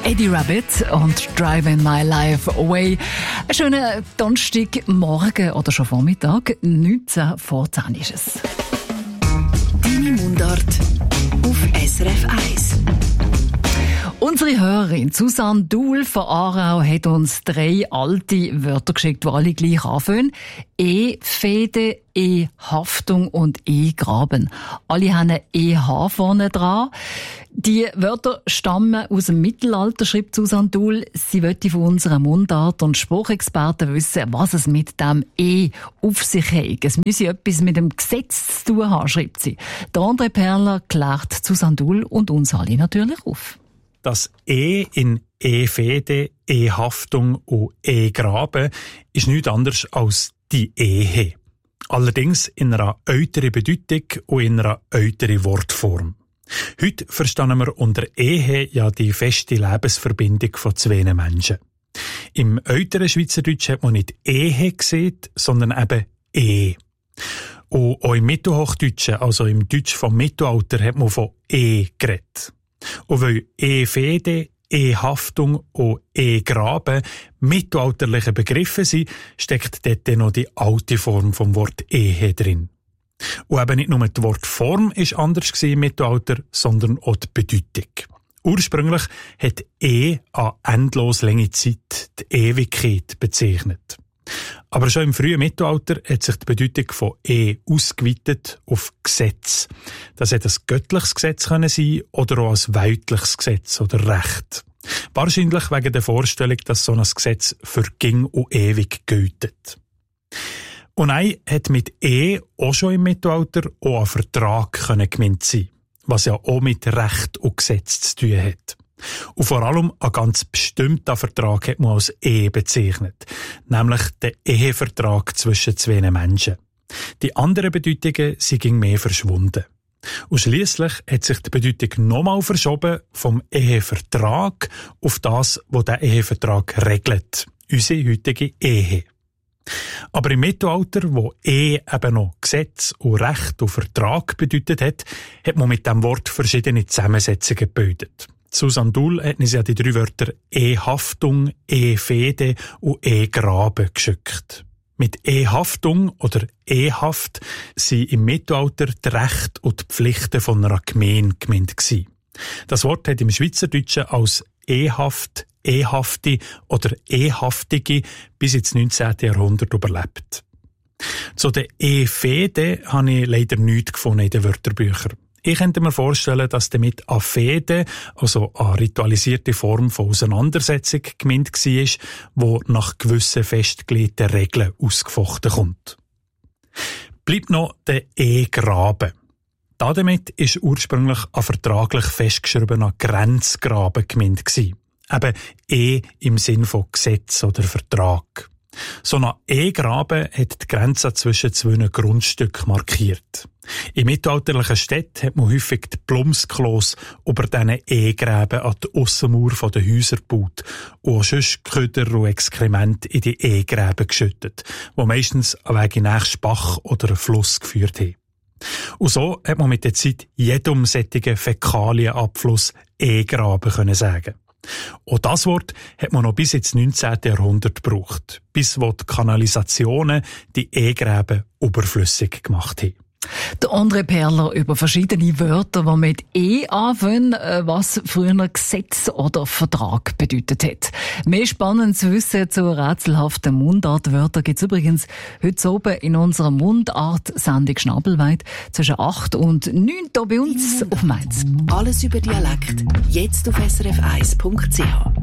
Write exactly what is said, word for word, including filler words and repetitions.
Eddie Rabbit und Driving My Life Away. Einen schönen Donnerstagmorgen oder schon Vormittag, neunzehn vor zehn ist es. Deine Mundart auf S R F eins. Unsere Hörerin Susanne Duhl von Aarau hat uns drei alte Wörter geschickt, die alle gleich anfangen. E-Fehde, E-Haftung und E-Graben. Alle haben ein E H vorne dran. Die Wörter stammen aus dem Mittelalter, schreibt Susanne Duhl. Sie möchte von unserer Mundart- und Spruchexperten wissen, was es mit dem E auf sich hat. Es müsse etwas mit dem Gesetz zu tun haben, schreibt sie. Der André Perler klärt Susanne Duhl und uns alle natürlich auf. Das E in E-Fehde, E-Haftung und E-Graben ist nichts anderes als die Ehe. Allerdings in einer älteren Bedeutung und in einer älteren Wortform. Heute verstehen wir unter Ehe ja die feste Lebensverbindung von zwei Menschen. Im älteren Schweizerdeutsch hat man nicht Ehe gesehen, sondern eben E. Und auch im Mittelhochdeutschen, also im Deutsch vom Mittelalter, hat man von E geredet. Und weil E-Fehde, E-Haftung und E-Graben mittelalterliche Begriffe sind, steckt dort noch die alte Form vom Wort Ehe drin. Und eben nicht nur die Wortform ist anders gewesen im Mittelalter, sondern auch die Bedeutung. Ursprünglich hat E an endlos lange Zeit die Ewigkeit bezeichnet. Aber schon im frühen Mittelalter hat sich die Bedeutung von E ausgeweitet auf Gesetz. Das hätte ein göttliches Gesetz können sein oder auch ein weltliches Gesetz oder Recht. Wahrscheinlich wegen der Vorstellung, dass so ein Gesetz für ging und ewig gilt. Und ein hat mit E auch schon im Mittelalter auch ein Vertrag können gemeint sein, was ja auch mit Recht und Gesetz zu tun hat. Und vor allem ein ganz bestimmter Vertrag hat man als Ehe bezeichnet, nämlich den Ehevertrag zwischen zwei Menschen. Die anderen Bedeutungen sind mehr verschwunden. Und schliesslich hat sich die Bedeutung nochmal verschoben vom Ehevertrag auf das, was der Ehevertrag regelt, unsere heutige Ehe. Aber im Mittelalter, wo Ehe eben noch Gesetz und Recht und Vertrag bedeutet hat, hat man mit dem Wort verschiedene Zusammensetzungen gebildet. Susanne Duhl hat uns ja die drei Wörter E-Haftung, E-Fehde und E-Graben geschickt. Mit E-Haftung oder E-Haft sind im Mittelalter die Rechte und die Pflichten von einer Gemeinde gemeint gewesen. Das Wort hat im Schweizerdeutschen als E-Haft, E-Hafti oder E-Haftige bis ins neunzehnten Jahrhundert überlebt. Zu den E-Fehde habe ich leider nichts gefunden in den Wörterbüchern. Ich könnte mir vorstellen, dass damit eine Fehde, also eine ritualisierte Form von Auseinandersetzung gemeint war, wo nach gewissen festgelegten Regeln ausgefochten kommt. Bleibt noch der E-Graben. Damit ist ursprünglich ein vertraglich festgeschriebener Grenzgraben gemeint gewesen. Eben E im Sinn von Gesetz oder Vertrag. So ein E-Graben hat die Grenze zwischen zwei Grundstücken markiert. In mittelalterlichen Städten hat man häufig die Plumpsklos über diesen E-Gräben an die Aussenmauer der Häuser gebaut und auch sonst Köder und Exkremente in die E-Gräben geschüttet, die meistens an Weg in den nächsten Bach oder einen Fluss geführt haben. Und so hat man mit der Zeit jedem solchen Fäkalienabfluss E-Graben können sagen. Und das Wort hat man noch bis ins neunzehnten Jahrhundert gebraucht, bis wo die Kanalisationen die E-Gräben überflüssig gemacht haben. Der André Perler über verschiedene Wörter, die mit E anfangen, was früher Gesetz oder Vertrag bedeutet hat. Mehr spannendes Wissen zu rätselhaften Mundartwörtern gibt es übrigens heute oben in unserer Mundart-Sendung Schnabelweit zwischen acht und neun hier bei uns auf Mainz. Alles über Dialekt, jetzt auf S R F eins Punkt C H.